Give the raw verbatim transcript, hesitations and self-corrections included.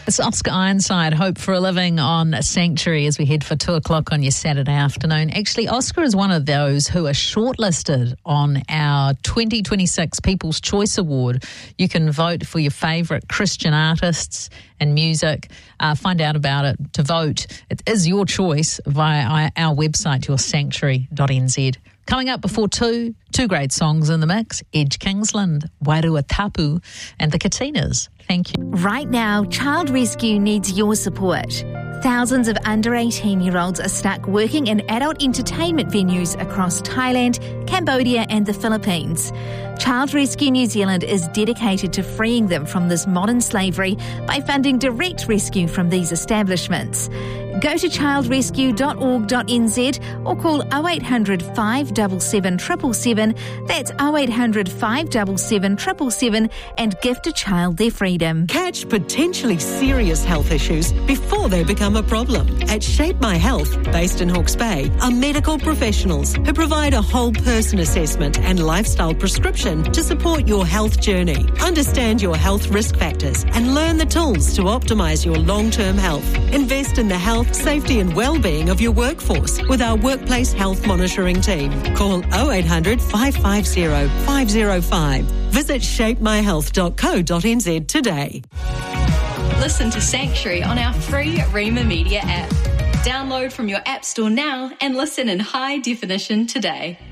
It's Oscar Ironside, Hope for a Living on Sanctuary as we head for two o'clock on your Saturday afternoon. Actually, Oscar is one of those who are shortlisted on our twenty twenty-six People's Choice Award. You can vote for your favourite Christian artists and music. Uh, find out about it. To vote, it is your choice via our website, your sanctuary dot n z. Coming up before two, two great songs in the mix, Edge Kingsland, Wairua Tapu, and the Katinas. Thank you. Right now, Child Rescue needs your support. Thousands of under eighteen-year-olds are stuck working in adult entertainment venues across Thailand, Cambodia and the Philippines. Child Rescue New Zealand is dedicated to freeing them from this modern slavery by funding direct rescue from these establishments. Go to child rescue dot org dot n z or call oh eight hundred, five seven seven, seven seven seven. That's oh eight hundred, five seven seven, seven seven seven and gift a child their freedom. Catch potentially serious health issues before they become a problem. At Shape My Health, based in Hawke's Bay, are medical professionals who provide a whole person assessment and lifestyle prescription to support your health journey. Understand your health risk factors and learn the tools to optimise your long-term health. Invest in the health, safety and well-being of your workforce with our workplace health monitoring team. Call oh eight hundred, five five zero, five zero five. Visit shape my health dot co dot n z today. Listen to Sanctuary on our free Rima Media app. Download from your app store now and listen in high definition today.